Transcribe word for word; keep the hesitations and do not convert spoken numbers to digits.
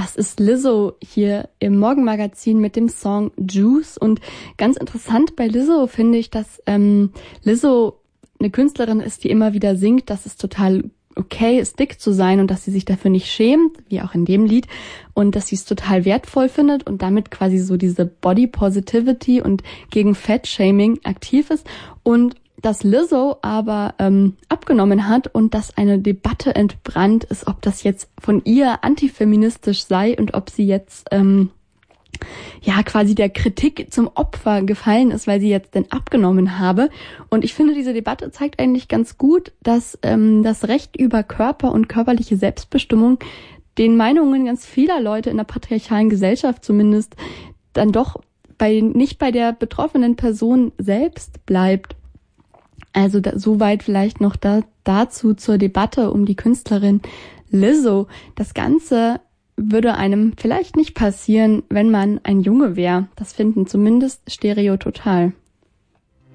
Das ist Lizzo hier im Morgenmagazin mit dem Song Juice. Und ganz interessant bei Lizzo finde ich, dass ähm, Lizzo eine Künstlerin ist, die immer wieder singt, dass es total okay ist, dick zu sein und dass sie sich dafür nicht schämt, wie auch in dem Lied, und dass sie es total wertvoll findet und damit quasi so diese Body Positivity und gegen Fat-Shaming aktiv ist. Und dass Lizzo aber ähm, abgenommen hat und dass eine Debatte entbrannt ist, ob das jetzt von ihr antifeministisch sei und ob sie jetzt ähm, ja quasi der Kritik zum Opfer gefallen ist, weil sie jetzt denn abgenommen habe. Und ich finde, diese Debatte zeigt eigentlich ganz gut, dass ähm, das Recht über Körper und körperliche Selbstbestimmung den Meinungen ganz vieler Leute in der patriarchalen Gesellschaft zumindest dann doch bei nicht bei der betroffenen Person selbst bleibt. Also da, soweit vielleicht noch da, dazu zur Debatte um die Künstlerin Lizzo. Das Ganze würde einem vielleicht nicht passieren, wenn man ein Junge wäre. Das finden zumindest Stereo Total.